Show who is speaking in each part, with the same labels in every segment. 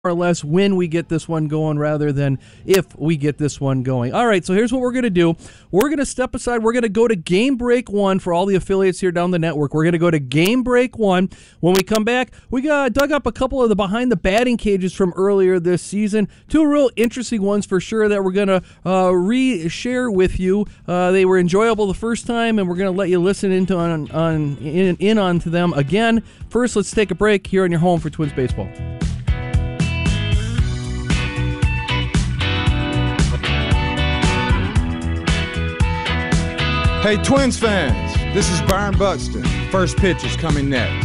Speaker 1: or less when we get this one going rather than if we get this one going. All right, so here's what we're going to do. We're going to step aside. We're going to go to Game Break 1 for all the affiliates here down the network. We're going to go to Game Break 1. When we come back, we dug up a couple of the behind the batting cages from earlier this season. Two real interesting ones for sure that we're going to re-share with you. They were enjoyable the first time, and we're going to let you listen in on to them again. First, let's take a break here on your home for Twins Baseball.
Speaker 2: Hey, Twins fans, this is Byron Buxton. First pitch is coming next.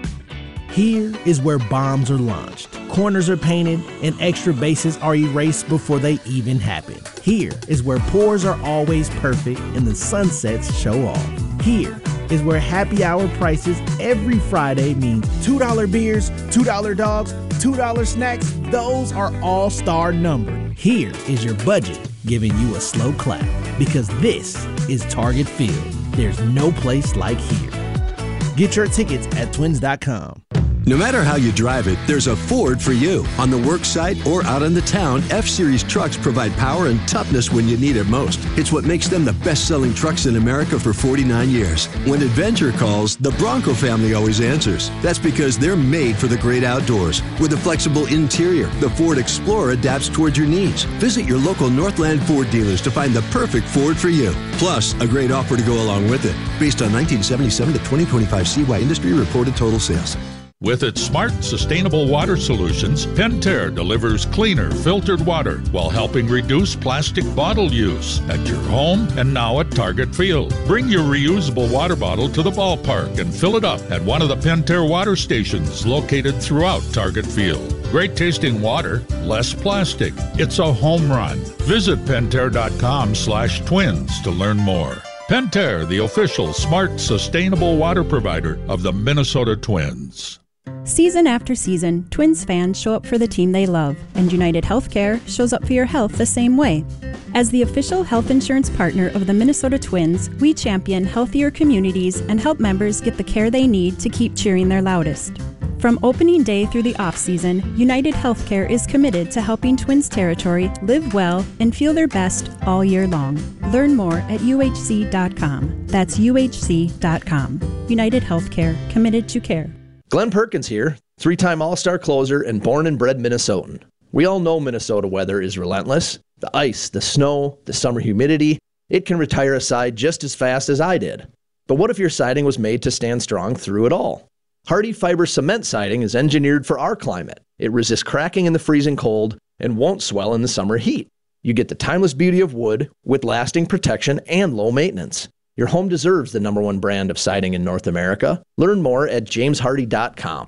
Speaker 3: Here is where bombs are launched, corners are painted, and extra bases are erased before they even happen. Here is where pours are always perfect and the sunsets show off. Here is where happy hour prices every Friday means $2 beers, $2 dogs, $2 snacks. Those are all-star numbered. Here is your budget giving you a slow clap, because this is Target Field. There's no place like here. Get your tickets at twins.com.
Speaker 4: No matter how you drive it, there's a Ford for you. On the work site or out in the town, F-Series trucks provide power and toughness when you need it most. It's what makes them the best-selling trucks in America for 49 years. When adventure calls, the Bronco family always answers. That's because they're made for the great outdoors. With a flexible interior, the Ford Explorer adapts towards your needs. Visit your local Northland Ford dealers to find the perfect Ford for you. Plus, a great offer to go along with it. Based on 1977 to 2025 CY industry reported total sales.
Speaker 5: With its smart, sustainable water solutions, Pentair delivers cleaner, filtered water while helping reduce plastic bottle use at your home and now at Target Field. Bring your reusable water bottle to the ballpark and fill it up at one of the Pentair water stations located throughout Target Field. Great tasting water, less plastic. It's a home run. Visit Pentair.com/twins to learn more. Pentair, the official smart, sustainable water provider of the Minnesota Twins.
Speaker 6: Season after season, Twins fans show up for the team they love, and United Healthcare shows up for your health the same way. As the official health insurance partner of the Minnesota Twins, we champion healthier communities and help members get the care they need to keep cheering their loudest. From opening day through the off-season, United Healthcare is committed to helping Twins territory live well and feel their best all year long. Learn more at uhc.com. That's uhc.com. United Healthcare, committed to care.
Speaker 7: Glenn Perkins here, three-time All-Star closer and born and bred Minnesotan. We all know Minnesota weather is relentless. The ice, the snow, the summer humidity, it can retire a side just as fast as I did. But what if your siding was made to stand strong through it all? Hardy Fiber Cement Siding is engineered for our climate. It resists cracking in the freezing cold and won't swell in the summer heat. You get the timeless beauty of wood with lasting protection and low maintenance. Your home deserves the #1 brand of siding in North America. Learn more at jameshardy.com.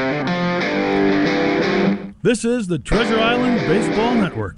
Speaker 8: This is the Treasure Island Baseball Network.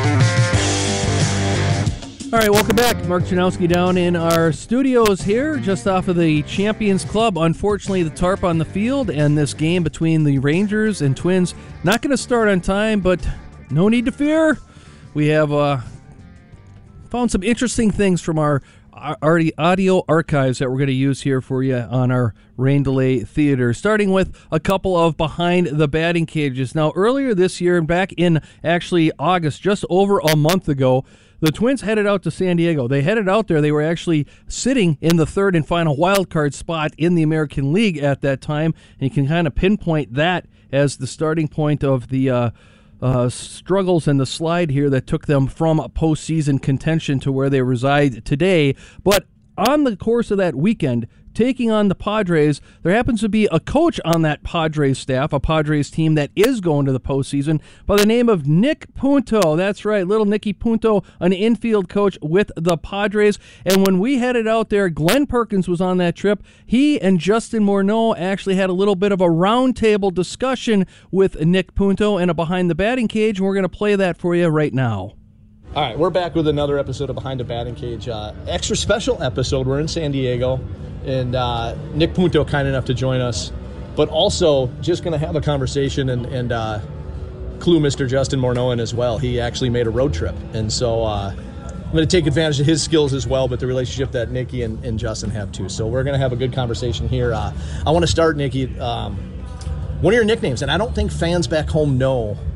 Speaker 1: All right, welcome back. Mark Janowski down in our studios here, just off of the Champions Club. Unfortunately, the tarp on the field and this game between the Rangers and Twins not going to start on time, but no need to fear. We have found some interesting things from our audio archives that we're going to use here for you on our Rain Delay Theater, starting with a couple of behind the batting cages. Now, earlier this year, and back in actually August, just over a month ago, the Twins headed out to San Diego. They headed out there. They were actually sitting in the third and final wild card spot in the American League at that time, and you can kind of pinpoint that as the starting point of the struggles and the slide here that took them from postseason contention to where they reside today. But on the course of that weekend, taking on the Padres, there happens to be a coach on that Padres staff, a Padres team that is going to the postseason, by the name of Nick Punto. That's right, little Nicky Punto, an infield coach with the Padres. And when we headed out there, Glenn Perkins was on that trip. He and Justin Morneau actually had a little bit of a roundtable discussion with Nick Punto and a behind the batting cage, and we're going to play that for you right now.
Speaker 9: All right, we're back with another episode of Behind the Batting Cage. Extra special episode. We're in San Diego, and Nick Punto kind enough to join us, but also just going to have a conversation and clue Mr. Justin Morneau in as well. He actually made a road trip, and so I'm going to take advantage of his skills as well, but the relationship that Nicky and Justin have too. So we're going to have a good conversation here. I want to start, Nicky, one of your nicknames, and I don't think fans back home know